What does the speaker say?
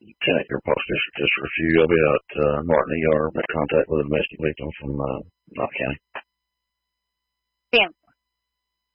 Lieutenant your Post District just for a few. I'll be out Martin ER, make contact with a domestic victim from Knox County. Sam.